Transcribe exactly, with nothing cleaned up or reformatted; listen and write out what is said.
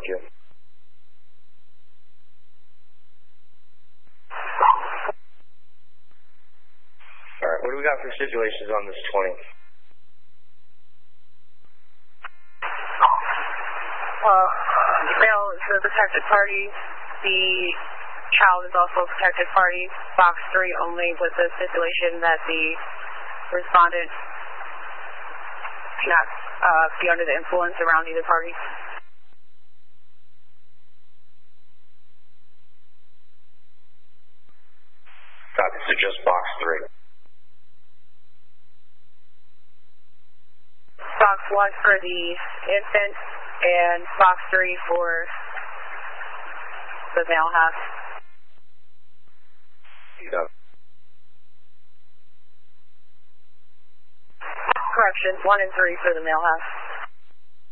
you. Alright, what do we got for stipulations on this twenty? Uh, male is a protected party. The child is also a protected party. Box three only with the stipulation that the respondent cannot uh, be under the influence around either party. Copy, so just box three. Box one for the infant and box three for the male half. Yeah. Correction, one and three for the male half.